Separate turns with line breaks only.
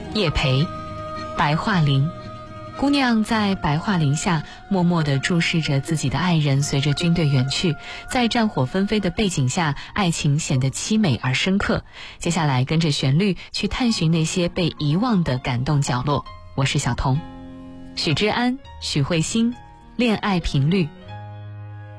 叶培，白桦林。姑娘在白桦林下默默地注视着自己的爱人随着军队远去，在战火纷飞的背景下，爱情显得凄美而深刻。接下来跟着旋律去探寻那些被遗忘的感动角落。我是小彤。许志安、许慧欣，恋爱频率。